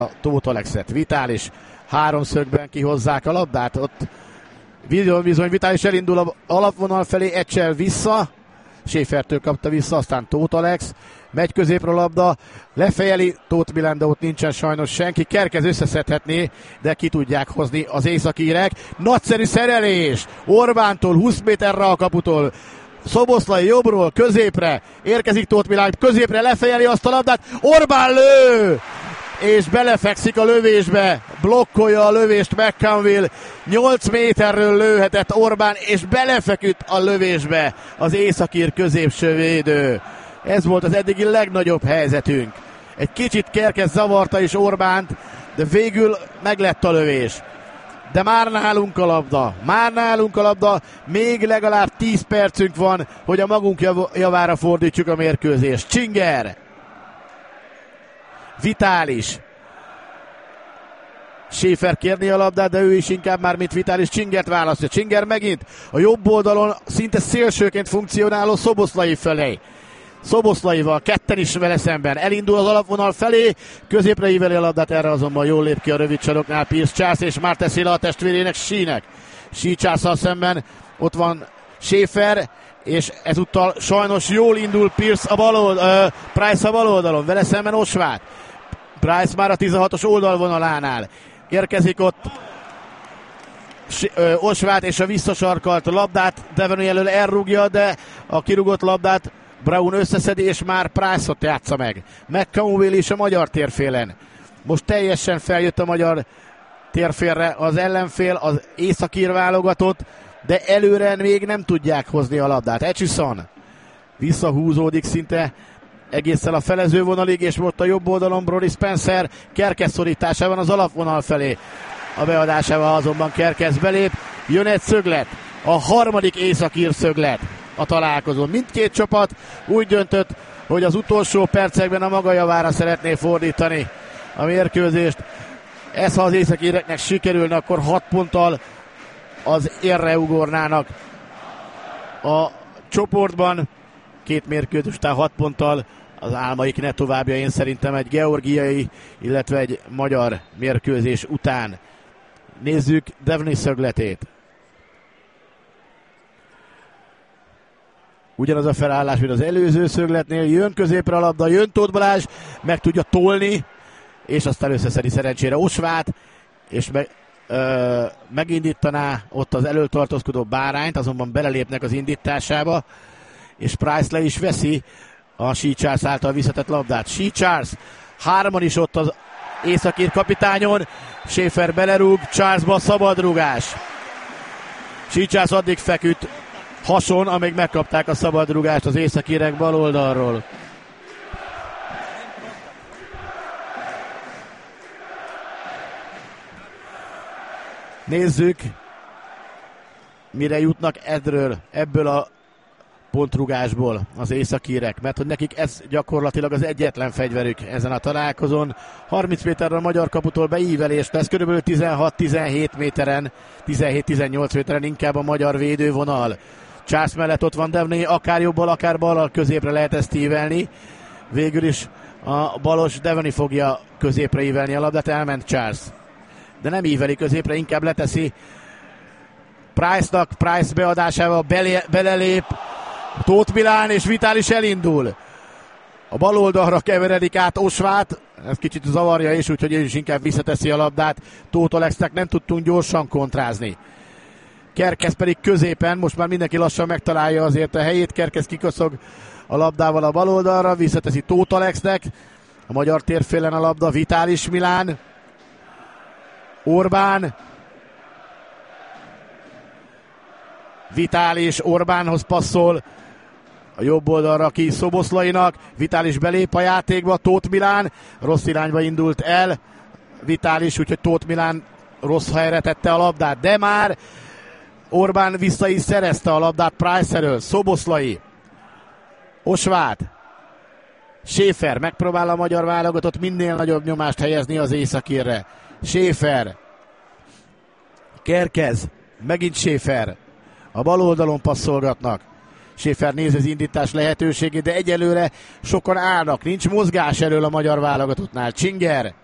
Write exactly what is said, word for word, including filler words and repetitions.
a Tóth Alexet. Vitális háromszögben kihozzák a labdát, ott bizony, bizony Vitális elindul a alapvonal felé, egyszer vissza, Schäfertől kapta vissza, aztán Tóth Alex, megy középre a labda, lefejeli Tóth Milán, de ott nincsen sajnos senki, Kerkez összeszedhetné, de ki tudják hozni az északírek. Nagyszerű szerelés Orbántól, húsz méterre a kaputól, Szoboszlai jobbról középre, érkezik Tóth Milán, középre lefejeli azt a labdát, Orbán lő! És belefekszik a lövésbe, blokkolja a lövést McConville, nyolc méterről lőhetett Orbán, és belefeküdt a lövésbe az északír középső védő. Ez volt az eddigi legnagyobb helyzetünk. Egy kicsit Kerkez zavarta is Orbánt, de végül meglett a lövés. De már nálunk a labda, már nálunk a labda, még legalább tíz percünk van, hogy a magunk jav- javára fordítsuk a mérkőzést. Csinger! Vitális. Schäfer kérni a labdát, de ő is inkább már, mint Vitális, Csingert választja. Csinger megint a jobb oldalon szinte szélsőként funkcionáló Szoboszlai felé. Szoboszlaival ketten is vele szemben. Elindul az alapvonal felé, középre íveli a labdát, erre azonban jól lép ki a rövid saroknál Pierce Charles, és már teszi le a testvérének Sínek. Sí Charles-szal szemben ott van Schäfer, és ezúttal sajnos jól indul Pierce a bal oldalon, uh, Price a bal oldalon, vele szemben Osvát. Price már a tizenhatos oldalvonalánál. Érkezik ott uh, Osvát, és a visszasarkalt labdát Devaney elől elrúgja, de a kirúgott labdát Brown összeszedi, és már Price-ot játsza meg. McConville is a magyar térfélen. Most teljesen feljött a magyar térfélre az ellenfél, az északír válogatott, de előre még nem tudják hozni a labdát. Etchison visszahúzódik szinte egészen a felezővonalig, és most a jobb oldalon Brody Spencer Kerkez szorításában az alapvonal felé. A beadásával azonban Kerkez belép, jön egy szöglet, a harmadik északír szöglet a találkozón. Mindkét csapat úgy döntött, hogy az utolsó percekben a maga javára szeretné fordítani a mérkőzést. Ez, ha az északíreknek sikerülne, akkor hat ponttal az érre ugornának a csoportban. Két mérkőzés után hat ponttal az álmaik ne továbbja, én szerintem egy georgiai, illetve egy magyar mérkőzés után. Nézzük Devaney szögletét. Ugyanaz a felállás, mint az előző szögletnél, jön középre a labda, jön Tóth Balázs, meg tudja tolni, és aztán összeszedi szerencsére Osvát, és meg, ö, megindítaná ott az elől tartózkodó Bárányt, azonban belelépnek az indításába, és Price le is veszi a Sí Charles által visszatett labdát. Sí Charles, hárman is ott az északír kapitányon, Schäfer belerúg, Charlesba szabadrugás. Sí Charles addig feküdt hason, amíg megkapták a szabadrugást az északírek bal oldalról. Nézzük, mire jutnak edről, ebből a pontrugásból az északírek, mert hogy nekik ez gyakorlatilag az egyetlen fegyverük ezen a találkozón. harminc méterre a magyar kaputól beívelés lesz, körülbelül tizenhat-tizenhét méteren, tizenhét-tizennyolc méteren inkább a magyar védővonal. Charles mellett ott van Devaney, akár jobbal, akár ballal középre lehet ezt ívelni. Végül is a balos Devaney fogja középre ívelni a labdát, elment Charles. De nem íveli középre, inkább leteszi Price-nak, Price beadásával bele, belelép Tóth Milán, és Vitális elindul. A bal oldalra keveredik át Osvát, ez kicsit zavarja is, úgyhogy ő is inkább visszateszi a labdát. Tóth Alexnek nem tudtunk gyorsan kontrázni. Kerkez pedig középen, most már mindenki lassan megtalálja azért a helyét. Kerkez kikoszog a labdával a bal oldalra, visszateszi Tóth Alexnek. A magyar térfélen a labda, Vitális Milán. Orbán. Vitális Orbánhoz passzol. A jobb oldalra ki Szoboszlainak. Vitális belép a játékba, Tóth Milán. Rossz irányba indult el Vitális, úgyhogy Tóth Milán rossz helyre tette a labdát. De már Orbán vissza is szerezte a labdát Price elől. Szoboszlai. Osvát. Schäfer megpróbál a magyar válogatott minél nagyobb nyomást helyezni az északírre. Schäfer. Kerkez. Megint Schäfer. A bal oldalon passzolgatnak. Schäfer nézi az indítás lehetőségét, de egyelőre sokan állnak. Nincs mozgás elől a magyar válogatottnál. Csinger.